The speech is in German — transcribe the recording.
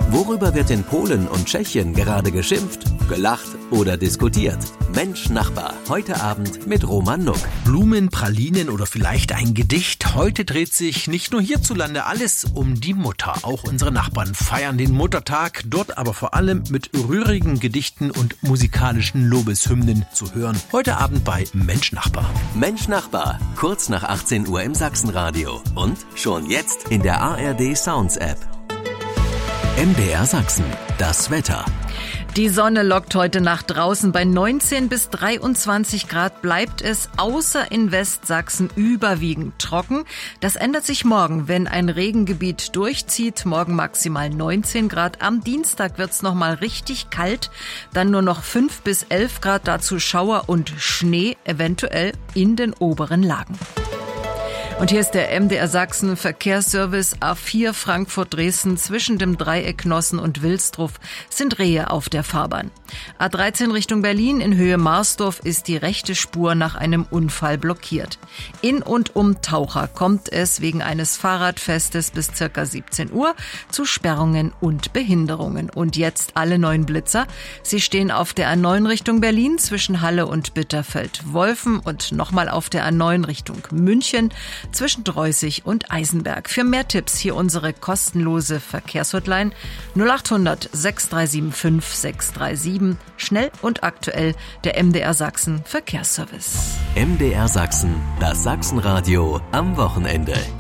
Worüber wird in Polen und Tschechien gerade geschimpft, gelacht oder diskutiert? Mensch Nachbar, heute Abend mit Roman Nuck. Blumen, Pralinen oder vielleicht ein Gedicht. Heute dreht sich nicht nur hierzulande alles um die Mutter. Auch unsere Nachbarn feiern den Muttertag, dort aber vor allem mit rührigen Gedichten und musikalischen Lobeshymnen zu hören. Heute Abend bei Mensch Nachbar. Mensch Nachbar, kurz nach 18 Uhr im Sachsenradio und schon jetzt in der ARD Sounds App. MDR Sachsen, das Wetter. Die Sonne lockt heute Nacht draußen. Bei 19 bis 23 Grad bleibt es außer in Westsachsen überwiegend trocken. Das ändert sich morgen, wenn ein Regengebiet durchzieht. Morgen maximal 19 Grad. Am Dienstag wird's nochmal richtig kalt. Dann nur noch 5 bis 11 Grad. Dazu Schauer und Schnee, eventuell in den oberen Lagen. Und hier ist der MDR Sachsen Verkehrsservice. A4 Frankfurt-Dresden zwischen dem Dreieck Nossen und Wilsdruff sind Rehe auf der Fahrbahn. A13 Richtung Berlin in Höhe Marsdorf ist die rechte Spur nach einem Unfall blockiert. In und um Taucher kommt es wegen eines Fahrradfestes bis ca. 17 Uhr zu Sperrungen und Behinderungen. Und jetzt alle neuen Blitzer. Sie stehen auf der A9 Richtung Berlin zwischen Halle und Bitterfeld-Wolfen und nochmal auf der A9 Richtung München zwischen Dreußig und Eisenberg. Für mehr Tipps hier unsere kostenlose Verkehrshotline 0800 6375 637. Schnell und aktuell der MDR Sachsen Verkehrsservice. MDR Sachsen, das Sachsenradio am Wochenende.